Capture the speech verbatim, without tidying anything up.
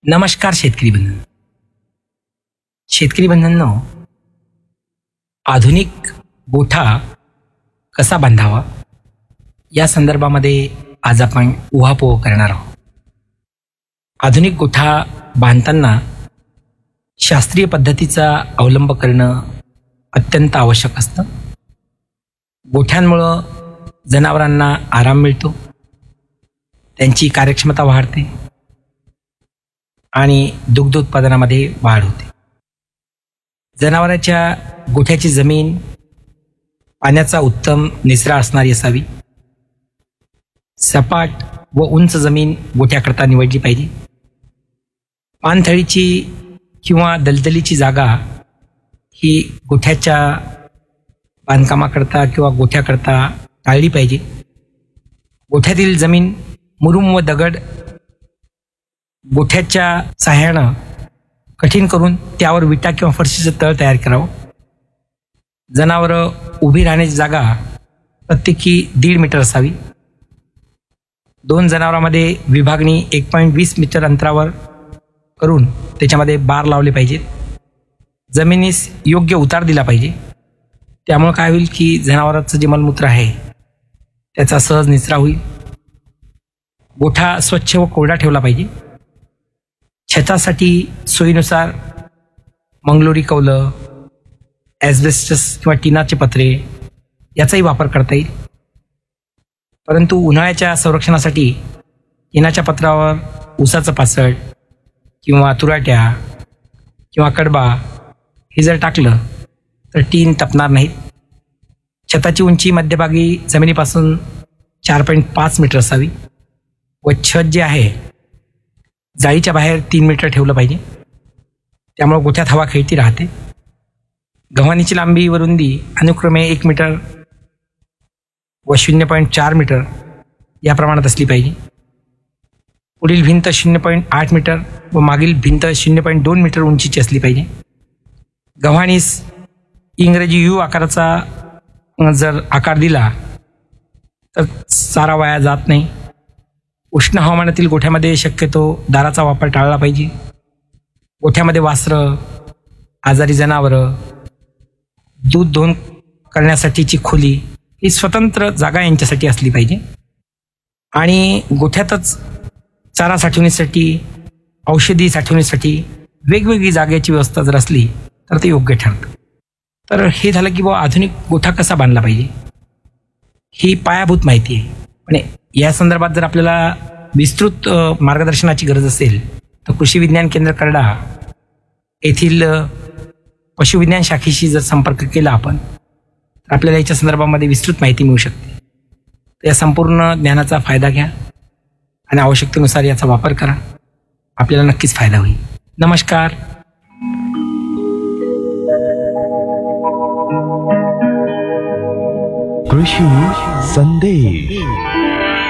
नमस्कार शेतकरी बंधू. शेतकरी बंधूंनो, आधुनिक गोठा कसा बांधावा या संदर्भामध्ये आज आपण उहापोह करणार आहोत. आधुनिक गोठा बांधताना शास्त्रीय पद्धतीचा अवलंब करणं अत्यंत आवश्यक असतं. गोठ्यांमुळं जनावरांना आराम मिळतो, त्यांची कार्यक्षमता वाढते आणि दुग्ध उत्पादनामध्ये वाढ होते. जनावरांच्या गोठ्याची जमीन पाण्याचा उत्तम निचरा असणारी असावी. सपाट व उंच जमीन गोठ्याकरता निवडली पाहिजे. पाणथळीची किंवा दलदलीची जागा ही गोठ्याच्या बांधकामाकरता किंवा गोठ्याकरता टाळली पाहिजे. गोठ्यातील जमीन मुरुम व दगड गोठ्याच्या सहाय्यानं कठीण करून त्यावर विटा किंवा फरशीचं तळ तयार करावं. जनावरं उभी राहण्याची जागा प्रत्येकी दीड मीटर असावी. दोन जनावरांमध्ये विभागणी एक पॉईंट वीस मीटर अंतरावर करून त्याच्यामध्ये बार लावले पाहिजेत. जमिनीस योग्य उतार दिला पाहिजे. त्यामुळे काय होईल की जनावरांचं जे मलमूत्र आहे त्याचा सहज निचरा होईल. गोठा स्वच्छ व कोरडा ठेवला पाहिजे. छतासाठी सोयीनुसार मंगलोरी कौलं, ॲस्बेस्टस किंवा टिनाचे पत्रे याचाही वापर करता येईल. परंतु उन्हाळ्याच्या संरक्षणासाठी टिनाच्या पत्रावर ऊसाचं पाचड किंवा तुराट्या किंवा कडबा हे जर टाकलं तर टीन तपणार नाहीत. छताची उंची मध्यभागी जमिनीपासून चार पॉईंट पाच मीटर असावी व छत जे आहे जाळीच्या बाहेर तीन मीटर ठेवलं पाहिजे. त्यामुळे गोठ्यात हवा खेळती राहते. गव्हाणीची लांबी व रुंदी अनुक्रमे एक मीटर व शून्य पॉईंट चार मीटर या प्रमाणात असली पाहिजे. पुढील भिंत शून्य पॉईंट आठ मीटर व मागील भिंत शून्य पॉईंट दोन मीटर उंचीची असली पाहिजे. गव्हाणीस इंग्रजी यू आकाराचा जर आकार दिला तर चारा वाया जात नाही. उष्ण हवामानातील गोठ्यामध्ये शक्यतो दाराचा वापर टाळला पाहिजे. गोठ्यामध्ये वासरं, आजारी जनावरं, दूध दोहन करण्यासाठीची खोली ही स्वतंत्र जागा यांच्यासाठी असली पाहिजे. आणि गोठ्यातच चारा साठवणीसाठी, औषधी साठवणीसाठी वेगवेगळी जागेची व्यवस्था जर असली तर ते योग्य ठरतं. तर हे झालं की बुवा आधुनिक गोठा कसा बांधला पाहिजे ही पायाभूत माहिती आहे. पण या संदर्भात जर आपल्याला विस्तृत मार्गदर्शनाची गरज असेल तर कृषी विज्ञान केंद्र करडा येथील पशुविज्ञान शाखेशी जर संपर्क केला आपण तर आपल्याला याच्या संदर्भामध्ये विस्तृत माहिती मिळू शकते. तर या संपूर्ण ज्ञानाचा फायदा घ्या आणि आवश्यकतेनुसार याचा वापर करा. आपल्याला नक्कीच फायदा होईल. नमस्कार. कृषी संदेश.